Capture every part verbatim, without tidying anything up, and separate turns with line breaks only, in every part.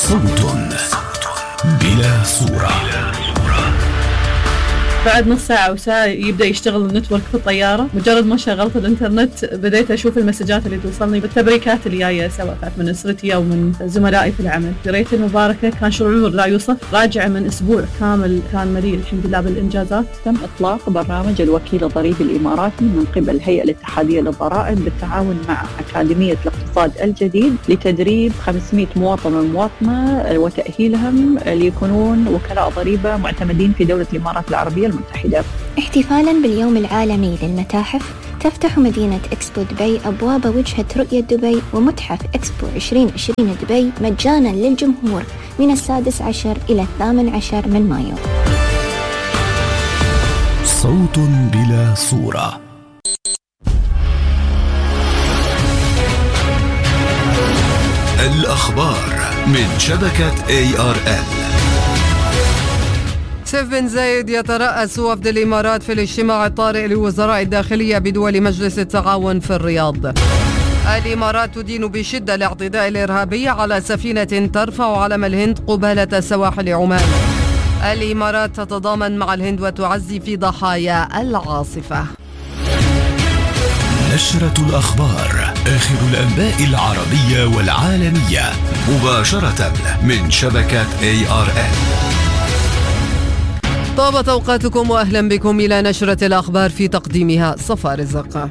صوت بلا صورة.
بعد نص ساعة أو ساعة يبدأ يشتغل النتورك في الطيارة. مجرد ما شغلت الإنترنت بديت أشوف المسجات اللي توصلني بالتبريكات اللي جاية، سواء كانت من أسرتي أو من زملائي في العمل. قريت المباركة، كان شعور لا يوصف. راجعة من أسبوع كامل كان مليء الحمد لله بالإنجازات.
تم إطلاق برنامج الوكيل الضريبي الإماراتي من قبل الهيئة الاتحادية للضرائب بالتعاون مع أكاديمية الاقتصاد الجديد لتدريب خمسمائة مواطن ومواطنة وتأهيلهم ليكونون وكلاء ضريبة معتمدين في دولة الإمارات العربية المتحدة.
احتفالاً باليوم العالمي للمتاحف، تفتح مدينة إكسبو دبي أبواب وجهة رؤية دبي ومتحف إكسبو عشرين عشرين دبي مجاناً للجمهور من السادس عشر إلى الثامن عشر من مايو.
صوت بلا صورة. الأخبار من شبكة إيه آر إل.
سيف بن زايد يترأس وفد الإمارات في الاجتماع الطارئ لوزراء الداخلية بدول مجلس التعاون في الرياض. الإمارات تدين بشدة الاعتداء الإرهابي على سفينة ترفع علم الهند قبالة سواحل عمان. الإمارات تتضامن مع الهند وتعزي في ضحايا العاصفة.
نشرة الأخبار، آخر الأنباء العربية والعالمية، مباشرة من شبكة إيه آر إل.
طابت أوقاتكم وأهلا بكم إلى نشرة الأخبار، في تقديمها صفا رزق.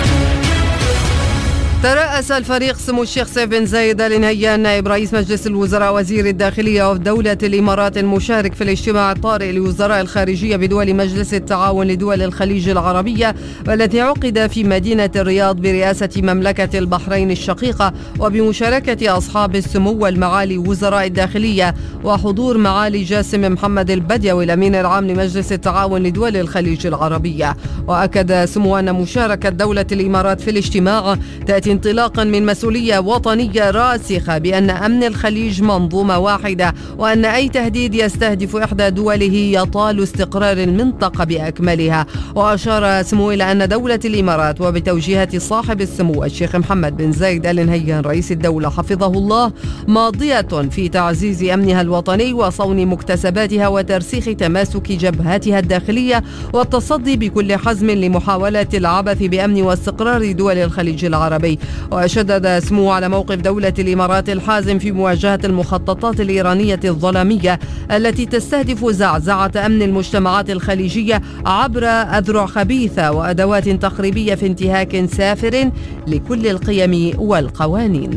ترأس الفريق سمو الشيخ سيف بن زايد آل نهيان نائب رئيس مجلس الوزراء وزير الداخلية ودولة الإمارات المشارك في الاجتماع الطارئ لوزراء الخارجية بدول مجلس التعاون لدول الخليج العربية، والذي عقد في مدينة الرياض برئاسة مملكة البحرين الشقيقة وبمشاركة أصحاب السمو والمعالي وزراء الداخلية وحضور معالي جاسم محمد البديوي الأمين العام لمجلس التعاون لدول الخليج العربية. وأكد سمو أن مشاركة دولة الإمارات في الاجتماع تأتي انطلاقا من مسؤولية وطنية راسخة بأن أمن الخليج منظومة واحدة، وأن أي تهديد يستهدف إحدى دوله يطال استقرار المنطقة بأكملها. وأشار سمو إلى أن دولة الإمارات وبتوجيهات صاحب السمو الشيخ محمد بن زايد آل نهيان رئيس الدولة حفظه الله ماضية في تعزيز أمنها الوطني وصون مكتسباتها وترسيخ تماسك جبهاتها الداخلية والتصدي بكل حزم لمحاولة العبث بأمن واستقرار دول الخليج العربي. وشدد سمو على موقف دولة الإمارات الحازم في مواجهة المخططات الإيرانية الظلامية التي تستهدف زعزعة أمن المجتمعات الخليجية عبر أذرع خبيثة وأدوات تخريبية في انتهاك سافر لكل القيم والقوانين.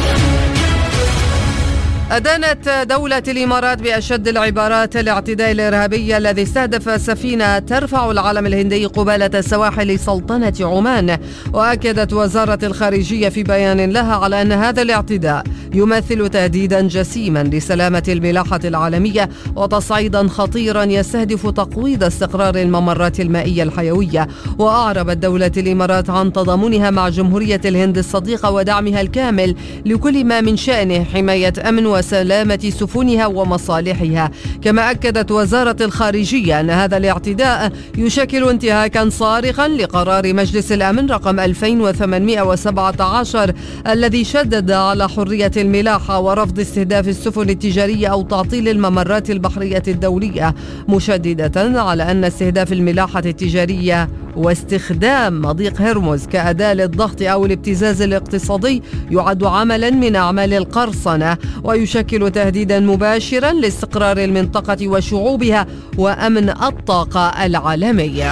أدانت دولة الإمارات بأشد العبارات الاعتداء الإرهابي الذي استهدف سفينة ترفع العلم الهندي قبالة سواحل سلطنة عمان. وأكدت وزارة الخارجية في بيان لها على أن هذا الاعتداء يمثل تهديدا جسيما لسلامة الملاحة العالمية وتصعيدا خطيرا يستهدف تقويض استقرار الممرات المائية الحيوية. وأعربت دولة الإمارات عن تضامنها مع جمهورية الهند الصديقة ودعمها الكامل لكل ما من شأنه حماية أمن وسلامة سفنها ومصالحها. كما أكدت وزارة الخارجية أن هذا الاعتداء يشكل انتهاكا صارخا لقرار مجلس الأمن رقم ألفين وثمانمائة وسبعة عشر الذي شدد على حرية الملاحة ورفض استهداف السفن التجارية أو تعطيل الممرات البحرية الدولية، مشددة على أن استهداف الملاحة التجارية واستخدام مضيق هرمز كأداة للضغط أو الابتزاز الاقتصادي يعد عملا من أعمال القرصنة ويشكل تهديدا مباشرا لاستقرار المنطقة وشعوبها وأمن الطاقة العالمية.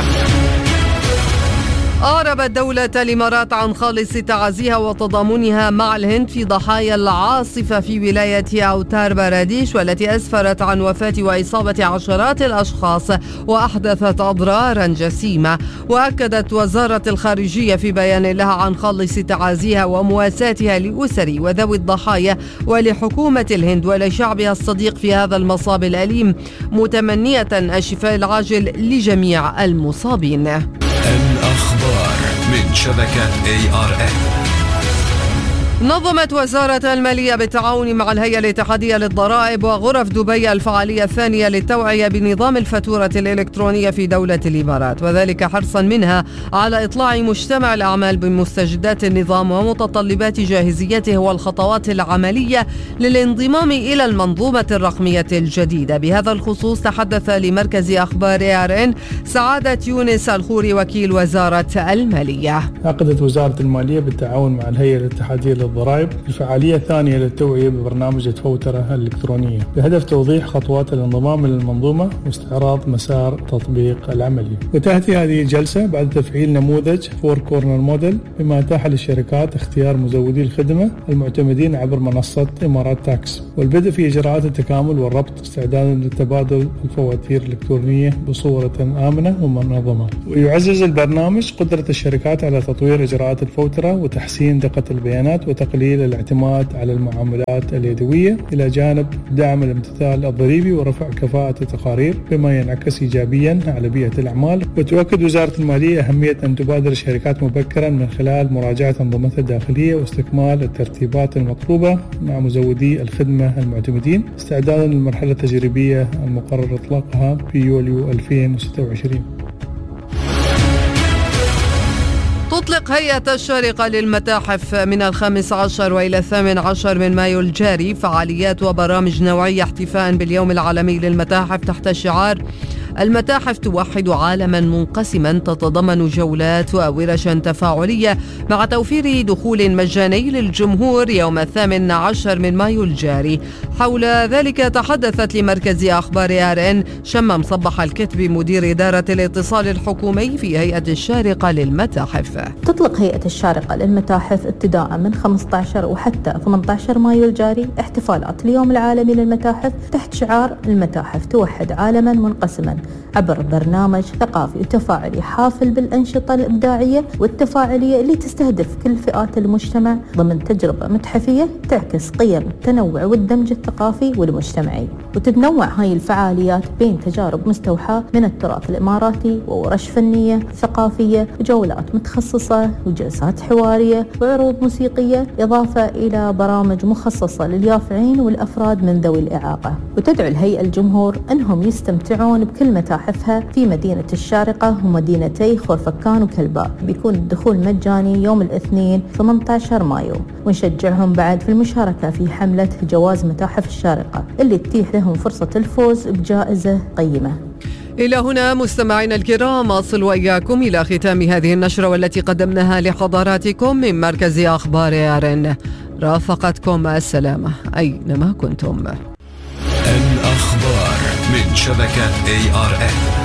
أعربت دولة الإمارات عن خالص تعازيها وتضامنها مع الهند في ضحايا العاصفة في ولاية أوتار باراديش، والتي أسفرت عن وفاة وإصابة عشرات الأشخاص وأحدثت أضرارا جسيمة. وأكدت وزارة الخارجية في بيان لها عن خالص تعازيها ومواساتها لأسر وذوي الضحايا ولحكومة الهند ولشعبها الصديق في هذا المصاب الأليم، متمنية الشفاء العاجل لجميع المصابين.
الأخبار من شبكة إيه آر إل.
نظمت وزارة المالية بالتعاون مع الهيئة الاتحادية للضرائب وغرف دبي الفعالية الثانية للتوعية بنظام الفاتورة الإلكترونية في دولة الإمارات، وذلك حرصا منها على إطلاع مجتمع الأعمال بمستجدات النظام ومتطلبات جاهزيته والخطوات العملية للانضمام إلى المنظومة الرقمية الجديدة. بهذا الخصوص تحدث لمركز أخبار إيه آر إن سعادة يونس الخوري وكيل وزارة المالية.
عقدت وزارة المالية بالتعاون مع الهيئة الاتحادية للضرائب الفعالية الثانية للتوعية ببرنامج الفوترة الإلكترونية بهدف توضيح خطوات الانضمام للمنظومة واستعراض مسار تطبيق العملي. وتأتي هذه الجلسة بعد تفعيل نموذج فور كورنر موديل بما أتاح للشركات اختيار مزودي الخدمة المعتمدين عبر منصة إمارات تاكس، والبدء في إجراءات التكامل والربط استعدادا لتبادل الفواتير الإلكترونية بصورة آمنة ومنظمة. ويعزز البرنامج قدرة الشركات على تطوير إجراءات الفوترة وتحسين دقة البيانات وتقليل الاعتماد على المعاملات اليدوية، إلى جانب دعم الامتثال الضريبي ورفع كفاءة التقارير بما ينعكس إيجابيا على بيئة الأعمال. وتؤكد وزارة المالية أهمية أن تبادر الشركات مبكرا من خلال مراجعة أنظمتها الداخلية واستكمال الترتيبات المطلوبة مع مزودي الخدمة المعتمدين استعدادا للمرحلة التجريبية المقرر إطلاقها في يوليو ألفين وستة وعشرين.
تطلق هيئة الشارقة للمتاحف من الخامس عشر وإلى الثامن عشر من مايو الجاري فعاليات وبرامج نوعية احتفاء باليوم العالمي للمتاحف تحت شعار المتاحف توحد عالما منقسما، تتضمن جولات وورش تفاعلية مع توفير دخول مجاني للجمهور يوم الثامن عشر من مايو الجاري. حول ذلك تحدثت لمركز أخبار إيه آر إن شمم صبح الكتبي مدير إدارة الاتصال الحكومي في هيئة الشارقة للمتاحف.
تطلق هيئة الشارقة للمتاحف ابتداء من خمسة عشر وحتى ثمانية عشر مايو الجاري احتفالات اليوم العالمي للمتاحف تحت شعار المتاحف توحد عالما منقسما عبر برنامج ثقافي وتفاعلي حافل بالأنشطة الإبداعية والتفاعلية اللي تستهدف كل فئات المجتمع ضمن تجربة متحفية تعكس قيم التنوع والدمج الثقافي والمجتمعي. وتتنوع هاي الفعاليات بين تجارب مستوحاة من التراث الإماراتي وورش فنية ثقافية وجولات متخصصة وجلسات حوارية وعروض موسيقية، إضافة إلى برامج مخصصة لليافعين والأفراد من ذوي الإعاقة. وتدعو الهيئة الجمهور أنهم يستمتعون بكل متاحفها في مدينة الشارقة ومدينتي خورفكان وكلباء. بيكون الدخول مجاني يوم الاثنين ثمانية عشر مايو، ونشجعهم بعد في المشاركة في حملة جواز متاحف الشارقة اللي تتيح لهم فرصة الفوز بجائزة قيمة.
إلى هنا مستمعينا الكرام أصل وإياكم إلى ختام هذه النشرة والتي قدمناها لحضراتكم من مركز أخبار إيه آر إن. رافقتكم السلامة أينما كنتم.
الأخبار من شبكة إيه آر إن.